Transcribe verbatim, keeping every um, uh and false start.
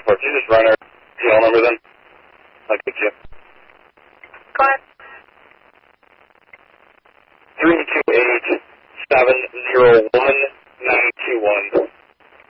Can you just run our T L number then? I'll get you. Go ahead. three two eight seven zero one.